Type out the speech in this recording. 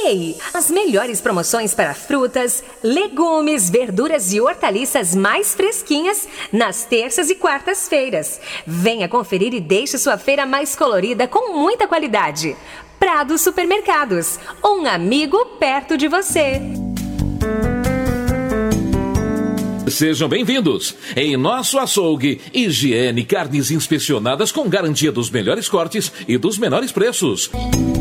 Ei, as melhores promoções para frutas, legumes, verduras e hortaliças mais fresquinhas nas terças e quartas-feiras. Venha conferir e deixe sua feira mais colorida com muita qualidade. Prado Supermercados, um amigo perto de você. Sejam bem-vindos. Em nosso açougue, higiene, carnes inspecionadas com garantia dos melhores cortes e dos menores preços.